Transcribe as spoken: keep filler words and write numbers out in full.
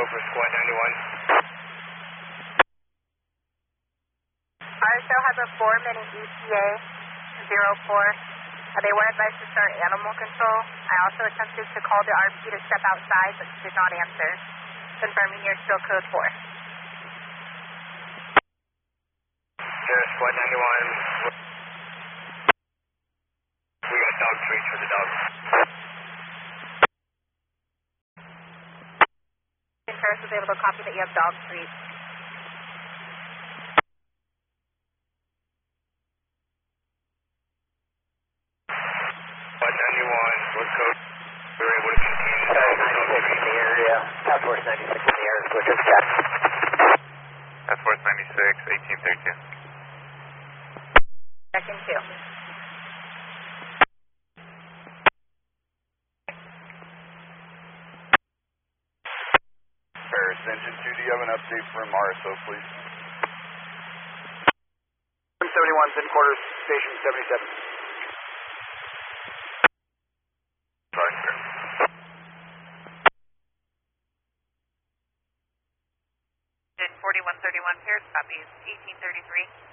for Squad ninety-one. Our show has a four minute E T A zero four. Uh, they were advised to start animal control. I also attempted to call the R P to step outside, but she did not answer. Confirming you're still code four. Sure, Squad ninety-one. We got dog treats for the dogs. Paris was able to copy that you have dog treats. Squad ninety-one, what code? We were able to contain the dog ninety-six in the area. Task Force ninety-six in the area. Switch up chat. Task Force ninety-six, eighteen thirty-two. Second two. Paris, Engine two, do you have an update from R S O, please? seventy-one's in quarters, station seventy-seven. Sorry, sir. forty-one thirty-one, Paris copies, eighteen thirty-three.